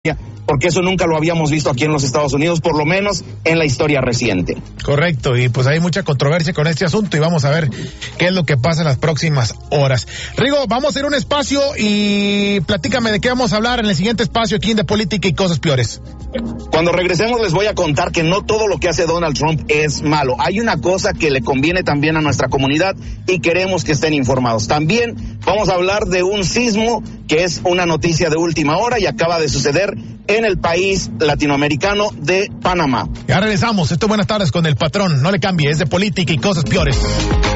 porque eso nunca lo habíamos visto aquí en los Estados Unidos, por lo menos en la historia reciente. Correcto, y pues hay mucha controversia con este asunto y vamos a ver qué es lo que pasa en las próximas horas. Rigo, vamos a ir a un espacio y platícame de qué vamos a hablar en el siguiente espacio aquí en De Política y Cosas Peores. Cuando regresemos les voy a contar que no todo lo que hace Donald Trump es malo. Hay una cosa que le conviene también a nuestra comunidad y queremos que estén informados. También vamos a hablar de un sismo que es una noticia de última hora y acaba de suceder en el país latinoamericano de Panamá. Ya regresamos. Esto es Buenas Tardes con el Patrón. No le cambie, es De Política y Cosas Peores.